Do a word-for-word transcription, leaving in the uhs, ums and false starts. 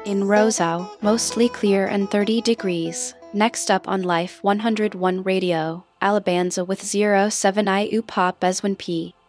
In Rosau, mostly clear and thirty degrees. Next up on Life one oh one Radio, Alabanza with zero seven I U Pop Beswin P.